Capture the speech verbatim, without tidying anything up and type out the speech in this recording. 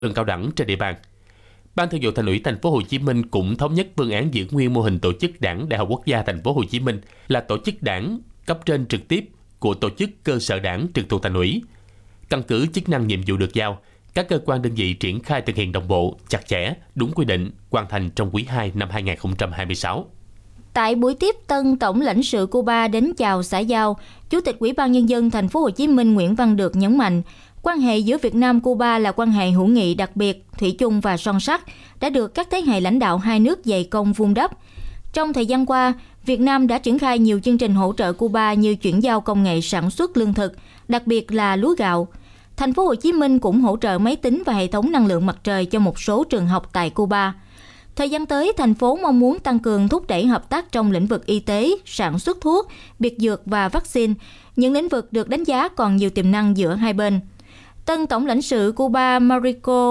trường cao đẳng trên địa bàn. Ban Thường vụ Thành ủy Thành phố Hồ Chí Minh cũng thống nhất phương án giữ nguyên mô hình tổ chức Đảng Đại học Quốc gia Thành phố Hồ Chí Minh là tổ chức đảng cấp trên trực tiếp của tổ chức cơ sở đảng trực thuộc Thành ủy. Căn cứ chức năng nhiệm vụ được giao, các cơ quan đơn vị triển khai thực hiện đồng bộ, chặt chẽ, đúng quy định, hoàn thành trong quý hai năm hai nghìn không trăm hai mươi sáu. Tại buổi tiếp tân tổng lãnh sự Cuba đến chào xã giao, Chủ tịch Ủy ban Nhân dân Thành phố Hồ Chí Minh Nguyễn Văn Được nhấn mạnh, quan hệ giữa Việt Nam-Cuba là quan hệ hữu nghị đặc biệt, thủy chung và son sắt, đã được các thế hệ lãnh đạo hai nước dày công vun đắp. Trong thời gian qua, Việt Nam đã triển khai nhiều chương trình hỗ trợ Cuba như chuyển giao công nghệ sản xuất lương thực, đặc biệt là lúa gạo. Thành phố Hồ Chí Minh cũng hỗ trợ máy tính và hệ thống năng lượng mặt trời cho một số trường học tại Cuba. Thời gian tới, thành phố mong muốn tăng cường thúc đẩy hợp tác trong lĩnh vực y tế, sản xuất thuốc, biệt dược và vaccine, những lĩnh vực được đánh giá còn nhiều tiềm năng giữa hai bên. Tân tổng lãnh sự Cuba Marico